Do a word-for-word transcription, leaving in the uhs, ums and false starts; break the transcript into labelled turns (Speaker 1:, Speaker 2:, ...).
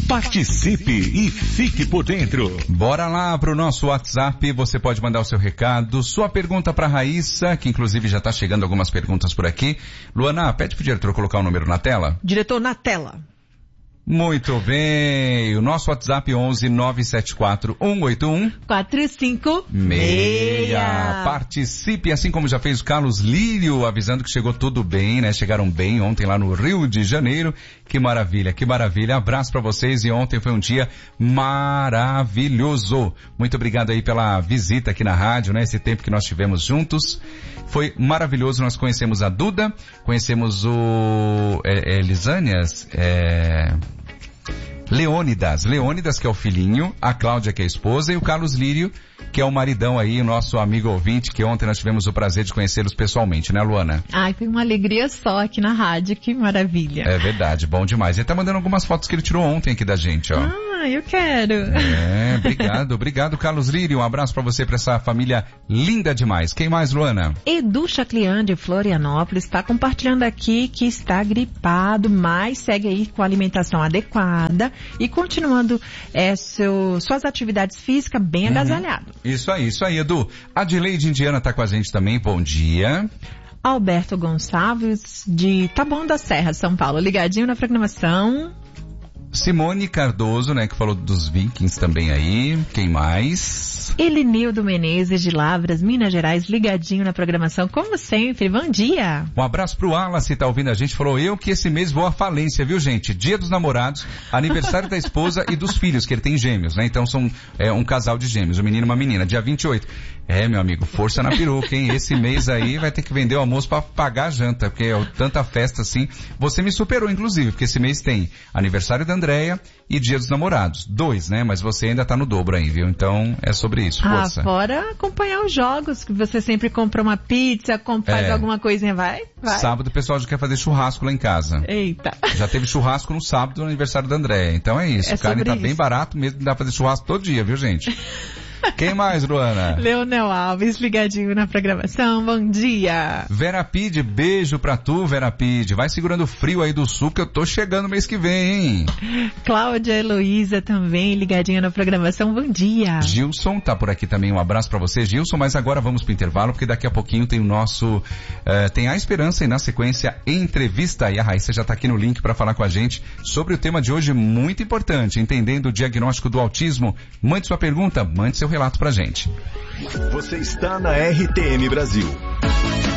Speaker 1: Participe e fique por dentro.
Speaker 2: Bora lá pro nosso WhatsApp, você pode mandar o seu recado, sua pergunta pra Raíssa, que inclusive já tá chegando algumas perguntas por aqui. Luana, pede pro diretor colocar o número na tela.
Speaker 3: Diretor, na tela.
Speaker 2: Muito bem, o nosso WhatsApp onze nove sete quatro um oito um
Speaker 3: quatro cinco
Speaker 2: seis. Participe, assim como já fez o Carlos Lírio, avisando que chegou tudo bem, né? Chegaram bem ontem lá no Rio de Janeiro. Que maravilha, que maravilha. Abraço pra vocês e ontem foi um dia maravilhoso. Muito obrigado aí pela visita aqui na rádio, né? Esse tempo que nós tivemos juntos. Foi maravilhoso, nós conhecemos a Duda, conhecemos o é, é, Lisânias, é... Leônidas, Leônidas que é o filhinho, a Cláudia que é a esposa e o Carlos Lírio que é o maridão aí, o nosso amigo ouvinte, que ontem nós tivemos o prazer de conhecê-los pessoalmente, né, Luana?
Speaker 3: Ai, foi uma alegria só aqui na rádio, que maravilha.
Speaker 2: É verdade, bom demais. Ele tá mandando algumas fotos que ele tirou ontem aqui da gente, ó.
Speaker 3: Ah, eu quero.
Speaker 2: É, obrigado, obrigado, Carlos Lírio. Um abraço pra você, pra essa família linda demais. Quem mais, Luana?
Speaker 3: Edu Chaclian de Florianópolis está compartilhando aqui que está gripado, mas segue aí com a alimentação adequada e continuando é, seu, suas atividades físicas bem uhum. agasalhado.
Speaker 2: Isso aí, isso aí, Edu. Adileide Indiana tá com a gente também, bom dia.
Speaker 3: Alberto Gonçalves de Taboão da Serra, São Paulo, ligadinho na programação.
Speaker 2: Simone Cardoso, né, que falou dos Vikings também aí. Quem mais?
Speaker 3: Elinildo Menezes de Lavras, Minas Gerais, ligadinho na programação, como sempre. Bom dia.
Speaker 2: Um abraço pro Wallace, tá ouvindo a gente, falou eu que esse mês vou à falência, viu, gente? Dia dos namorados, aniversário da esposa e dos filhos, que ele tem gêmeos, né? Então são é, um casal de gêmeos, um menino e uma menina, dia vinte e oito. É, meu amigo, força na peruca, hein? Esse mês aí vai ter que vender o almoço pra pagar a janta, porque é tanta festa assim. Você me superou, inclusive, porque esse mês tem aniversário da Andréia e dia dos namorados. Dois, né? Mas você ainda tá no dobro aí, viu? Então, é sobre isso, força.
Speaker 3: Ah, fora acompanhar os jogos, que você sempre compra uma pizza, compra, faz é. alguma coisinha, vai? vai.
Speaker 2: Sábado o pessoal já quer fazer churrasco lá em casa.
Speaker 3: Eita.
Speaker 2: Já teve churrasco no sábado, no aniversário da Andréia. Então é isso,
Speaker 3: é
Speaker 2: o carne tá
Speaker 3: isso.
Speaker 2: bem barato mesmo, dá pra fazer churrasco todo dia, viu, gente? Quem mais, Luana?
Speaker 3: Leonel Alves, ligadinho na programação, bom dia.
Speaker 2: Vera Pide, beijo pra tu, Vera Pide. Vai segurando o frio aí do sul que eu tô chegando mês que vem, hein?
Speaker 3: Cláudia Heloísa também, ligadinha na programação, bom dia.
Speaker 2: Gilson tá por aqui também, um abraço pra você, Gilson, mas agora vamos pro intervalo, porque daqui a pouquinho tem o nosso, uh, tem a Esperança e na sequência entrevista, e a Raíssa já tá aqui no link pra falar com a gente sobre o tema de hoje muito importante, entendendo o diagnóstico do autismo. Mande sua pergunta, mande seu relato pra gente.
Speaker 1: Você está na R T M Brasil.